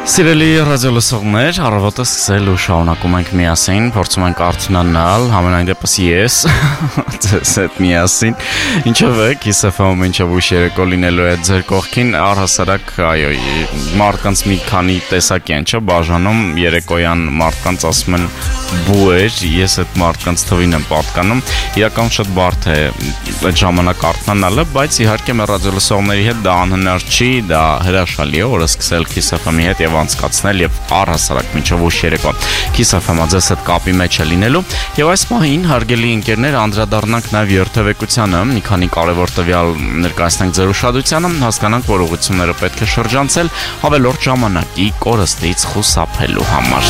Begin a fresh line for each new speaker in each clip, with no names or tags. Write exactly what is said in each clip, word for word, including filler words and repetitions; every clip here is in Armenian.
Սիրելի ռադիոլսողներ, առավոտը սկսել ու շարունակում ենք միասին, փորձում ենք արթնանալ, համենայն դեպս ես, ձեզ հետ միասին, ինչով եք, Kiss F M-ում ինչով ուշ երեկո լինելու է ձեր կողքին, առհասարակ, այո, մարդկանց մի քանի տեսակ են, չէ, բաժանում, երեկոյան մարդկանց ասում են բուեր, ես այդ մարդկանց թվին եմ պատկանում, իրական շատ բարդ է այդ ժամանակ արթնանալը, բայց իհարկե մեր ռադիոլսողների հետ դա անհնար չի, դա հրաշալի է, որը սկսել Kiss F M-ի հետ եւ անցկացնել եւ առհասարակ մինչեւ ուշ երեկո Kiss F M-ը ձեզ հետ կապի մեջ է լինելու եւ այս պահին հարգելի ընկերներ անդրադառնանք նաեւ երթևեկությանը մի քանի կարեւոր տվյալ ներկայացնենք ձեր ուշադրությանը հասկանանք որ ուղղությունները պետք է շրջանցել ավելորդ ժամանակի կորստից խուսափելու համար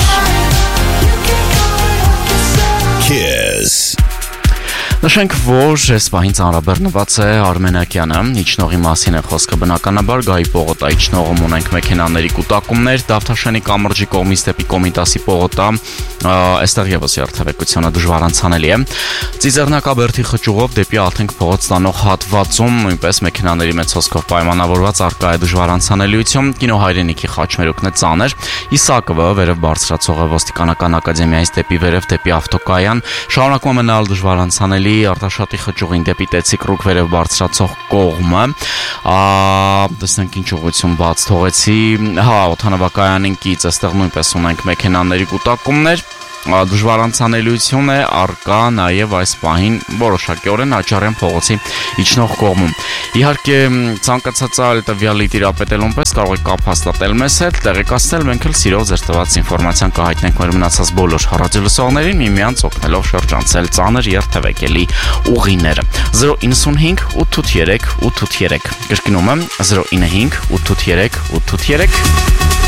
Kiss Նշենք, որ այս պահին ծանրաբեռնված է Արմենակյանը, իջնողի մասին է խոսքը բնականաբար, Գայի պողոտա իջնողում ունենք մեքենաների կուտակումներ, Դավթաշենի կամրջի կողմից դեպի Կոմիտասի պողոտա, այստեղ եւս երթևեկությունը դժվար անցանելի է։ Ծիծեռնակաբերդի խճուղով դեպի Ալթենք փողոց տանող հատվածում նույնպես մեքենաների մեծ հոսքով պայմանավորված առկա է դժվար անցանելիություն, Կինո հայրենիքի խաչմերուկն է ծանր, Իսակովը վերև բարձրացող ոստիկանական ակադեմիայից դեպի վերև դեպի ավտոկայան, շարունակում է մնալ դժվար անցանելի Արտաշատի խճուղին դեպի Տեցիկ ռուկ վերև բարձրացող կողմը, տեսնենք ինչ ուղղություն բաց թողեցի, հա, օդանավակայանին կից, այստեղ նույնպես ունենք մեքենաների կուտակումներ, դժվար անցանելիություն է առկա նաև այս պահին որոշակիորեն Աչարյան փողոցի իջնող կողմում։ Իհարկե ցանկացած այլ տվյալի տիրապետելուն պես կարող եք կապ հաստատել մեզ հետ, տեղեկացնել, մենք էլ սիրով ձեր տված ինֆորմացիան կհայտնենք մեր մնացած բոլոր ռադիոլսողներին միմյանց օգնելով շրջանցել ծանր երթևեկելի ուղիները։ zero nine five eight eight three eight eight three Կրկնում եմ zero nine five eight eight three eight eight three